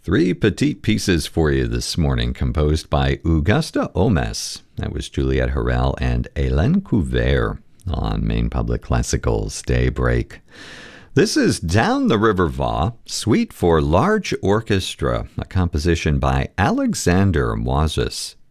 Three petite pieces for you this morning, composed by Augusta Omes. That was Juliette Harel and Hélène Couvert on Maine Public Classical's Daybreak. This is Down the River Va, Suite for Large Orchestra, a composition by Alexander Moises.